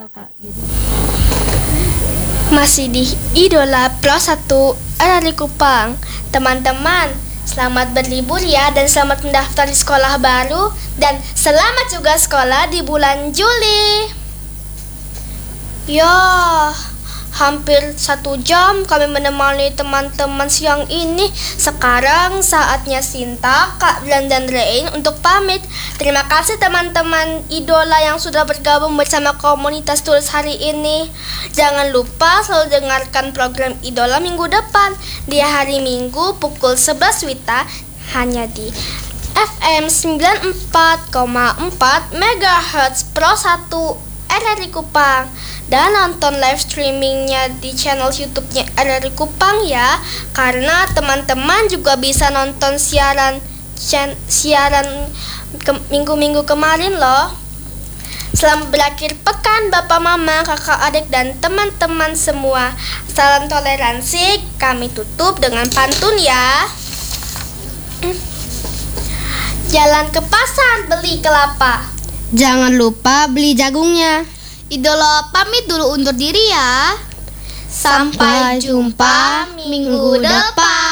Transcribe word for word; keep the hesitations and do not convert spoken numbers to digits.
hal Kak. Jadi Masih di Idola Pro satu R R I Kupang. Teman-teman, selamat berlibur ya dan selamat mendaftar di sekolah baru dan selamat juga sekolah di bulan Juli. Ya, hampir satu jam kami menemani teman-teman siang ini. Sekarang saatnya Sinta, Kak Blan dan Rain untuk pamit. Terima kasih teman-teman Idola yang sudah bergabung bersama komunitas tulis hari ini. Jangan lupa selalu dengarkan program Idola minggu depan di hari Minggu pukul sebelas Wita hanya di F M sembilan puluh empat koma empat megahertz Pro satu R R I Kupang. Dan nonton live streamingnya di channel YouTube-nya R R I Kupang ya, karena teman-teman juga bisa nonton siaran chan, siaran ke, minggu-minggu kemarin loh. Selamat berakhir pekan Bapak Mama, Kakak Adik dan teman-teman semua. Salam toleransi. Kami tutup dengan pantun ya. Jalan ke pasar beli kelapa, jangan lupa beli jagungnya. Idola pamit dulu undur diri ya. Sampai jumpa minggu depan.